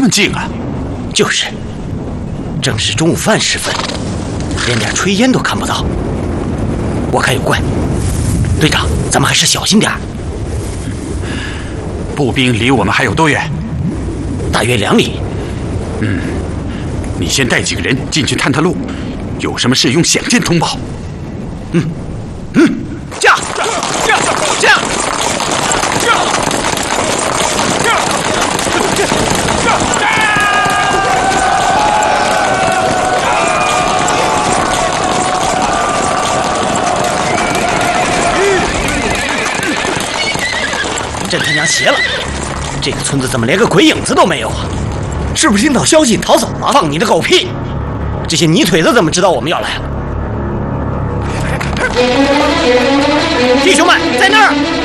么静啊？ 就是，正是中午饭时分，连点炊烟都看不到。我看有怪。队长，咱们还是小心点儿。 步兵离我们还有多远？ 大约2里。 你先带几个人进去探探路，有什么事用响箭通报。 驾！真他娘邪了！这个村子怎么连个鬼影子都没有啊？是不是听到消息逃走了？放你的狗屁！这些泥腿子怎么知道我们要来了？弟兄们，在那儿！